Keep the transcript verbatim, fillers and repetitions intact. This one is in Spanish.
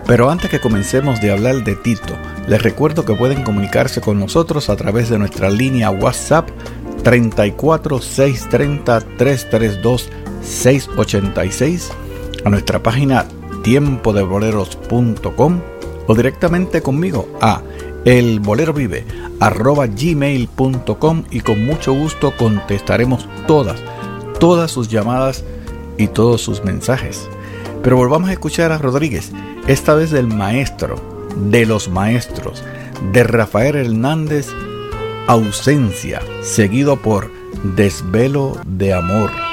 Pero antes que comencemos de hablar de Tito, les recuerdo que pueden comunicarse con nosotros a través de nuestra línea WhatsApp treinta y cuatro, seiscientos treinta, trescientos treinta y dos, seiscientos ochenta y seis, a nuestra página tiempo de boleros punto com o directamente conmigo a elbolerovive arroba gmail punto com, y con mucho gusto contestaremos todas, todas sus llamadas y todos sus mensajes. Pero volvamos a escuchar a Rodríguez, esta vez del maestro, de los maestros, de Rafael Hernández, Ausencia, seguido por Desvelo de Amor.